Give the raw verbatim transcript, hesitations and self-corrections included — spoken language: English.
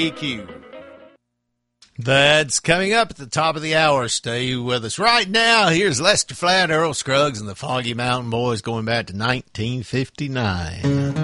E Q. That's coming up at the top of the hour. Stay with us. Right now, here's Lester Flatt, Earl Scruggs, and the Foggy Mountain Boys going back to nineteen fifty-nine.